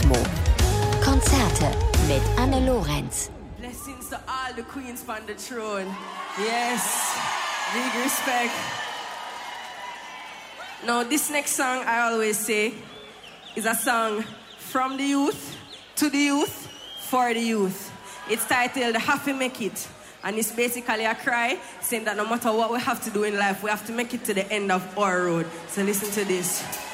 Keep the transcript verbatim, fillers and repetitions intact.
Rhythmo. Konzerte mit Anne Lorenz. Blessings to all the queens on the throne. Yes, big respect. Now, this next song, I always say, is a song from the youth, to the youth, for the youth. It's titled Have to Make It. And it's basically a cry saying that no matter what we have to do in life, we have to make it to the end of our road. So listen to this.